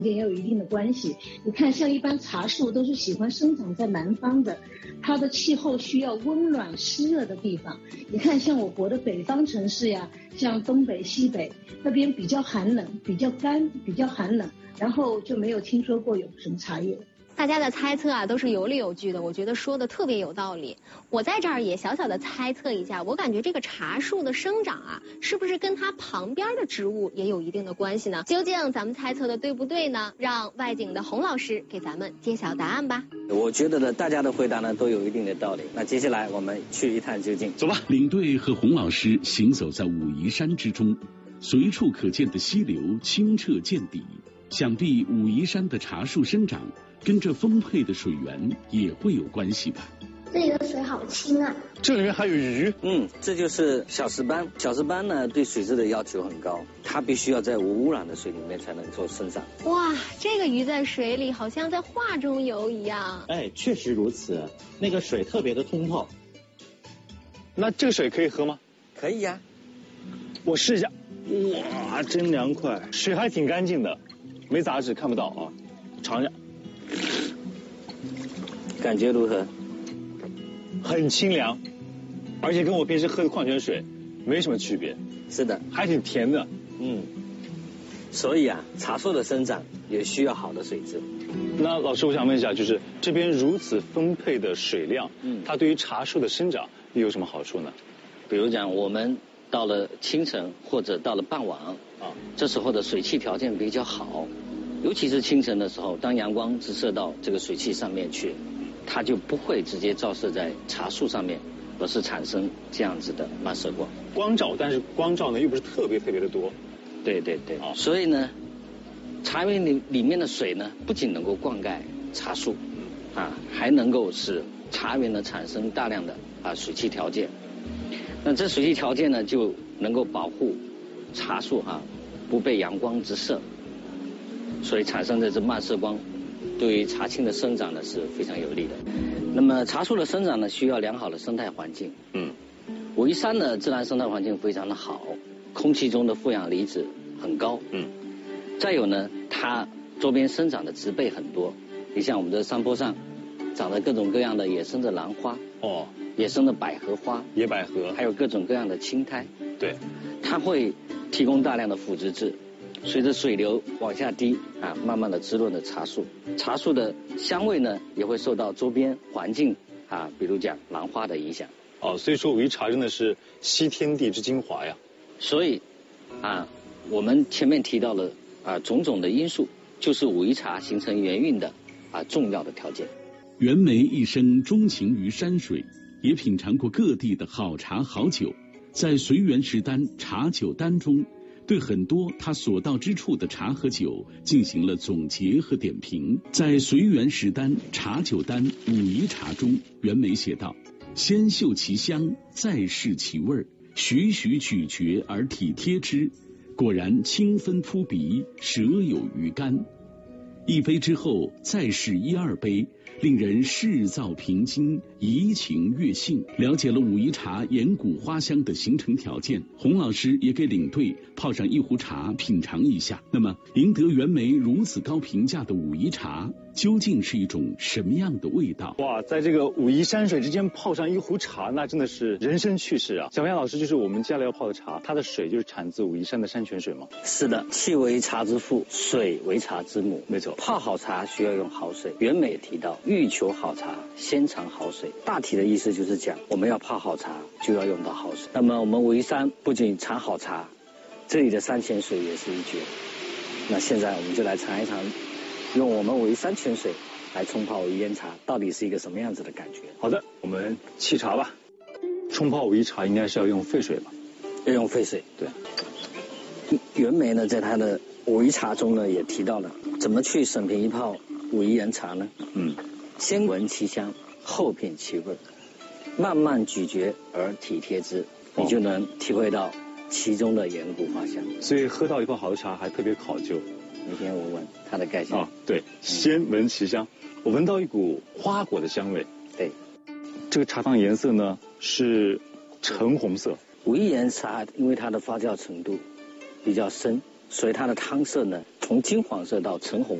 也有一定的关系。你看，像一般茶树都是喜欢生长在南方的，它的气候需要温暖湿热的地方。你看，像我国的北方城市呀，像东北、西北那边比较寒冷，比较干，比较寒冷，然后就没有听说过有什么茶叶。 大家的猜测啊都是有理有据的，我觉得说的特别有道理。我在这儿也小小的猜测一下，我感觉这个茶树的生长啊，是不是跟它旁边的植物也有一定的关系呢？究竟咱们猜测的对不对呢？让外景的洪老师给咱们揭晓答案吧。 我觉得呢，大家的回答呢都有一定的道理。那接下来我们去一探究竟， 走吧。 领队和洪老师行走在武夷山之中，随处可见的溪流清澈见底，想必武夷山的茶树生长跟这丰沛的水源也会有关系吧。 这里的水好清啊， 这里面还有鱼。 这就是小石斑。小石斑呢对水质的要求很高，它必须要在无污染的水里面才能做生长。 哇，这个鱼在水里好像在画中游一样。 哎，确实如此，那个水特别的通透。 那这个水可以喝吗？ 可以呀， 我试一下。哇，真凉快，水还挺干净的，没杂质，看不到啊。尝一下， 感觉如何？ 很清凉，而且跟我平时喝的矿泉水没什么区别。 是的， 还挺甜的。 所以啊，茶树的生长也需要好的水质。 那老师，我想问一下，就是这边如此丰沛的水量，它对于茶树的生长又有什么好处呢？ 比如讲，我们到了清晨或者到了傍晚这时候的水汽条件比较好，尤其是清晨的时候，当阳光直射到这个水汽上面去，它就不会直接照射在茶树上面，而是产生这样子的漫射光。 光照，但是光照呢又不是特别的多。 对，所以呢，茶园里面的水呢，不仅能够灌溉茶树还能够使茶园呢产生大量的水汽条件。那这水汽条件呢，就能够保护茶树不被阳光直射，所以产生的这漫射光对于茶青的生长呢是非常有利的。那么茶树的生长呢，需要良好的生态环境。武夷山的自然生态环境非常的好，空气中的负氧离子很高。再有呢，它周边生长的植被很多。你像我们的山坡上长着各种各样的野生的兰花，野生的百合花， 野百合， 还有各种各样的青苔。 对， 它会提供大量的腐殖质，随着水流往下滴慢慢的滋润了茶树。茶树的香味呢，也会受到周边环境比如讲兰花的影响。 所以说武夷茶真的是吸天地之精华呀。 所以我们前面提到了种种的因素，就是武夷茶形成元运的重要的条件。 袁枚一生钟情于山水，也品尝过各地的好茶好酒，在《随园食单·茶酒单》中，对很多他所到之处的茶和酒进行了总结和点评。在《随园食单·茶酒单·武夷茶》中，袁枚写道：先嗅其香，再试其味，徐徐咀嚼而体贴之，果然清芬扑鼻，舌有余甘。一杯之后再试一二杯，令人视燥平津，怡情悦性。了解了武夷茶岩谷花香的形成条件，洪老师也给领队泡上一壶茶品尝一下。那么赢得袁枚如此高评价的武夷茶究竟是一种什么样的味道？ 哇，在这个武夷山水之间泡上一壶茶，那真的是人生趣事啊！小杨老师，就是我们接下来要泡的茶，它的水就是产自武夷山的山泉水吗？ 是的，气为茶之父，水为茶之母。 没错， 泡好茶需要用好水。袁枚也提到，欲求好茶，先尝好水。大体的意思就是讲，我们要泡好茶，就要用到好水。那么我们武夷山不仅产好茶，这里的山泉水也是一绝。那现在我们就来尝一尝，用我们武夷山泉水来冲泡武夷岩茶，到底是一个什么样子的感觉？ 好的，我们沏茶吧。冲泡武夷茶应该是要用沸水吧？ 要用沸水。 对。 袁枚呢，在他的武夷茶中呢，也提到了怎么去审评一泡武夷岩茶呢？先闻其香，后品其味，慢慢咀嚼而体贴之，你就能体会到其中的岩谷花香。 所以喝到一泡好的茶还特别考究。 你先闻闻它的盖香。 对，先闻其香，我闻到一股花果的香味。 对， 这个茶汤颜色呢是橙红色。 武夷岩茶因为它的发酵程度比较深，所以它的汤色呢从金黄色到橙红。